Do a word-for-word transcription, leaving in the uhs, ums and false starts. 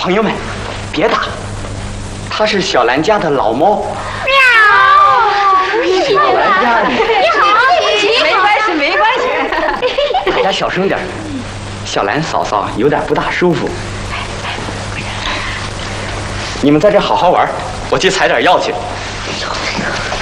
朋友们，别打，它是小兰家的老猫。 喵！ 小兰家的。 你好， 没关系，没关系。 大家小声点，小兰嫂嫂有点不大舒服。你们在这好好玩，我去采点药去。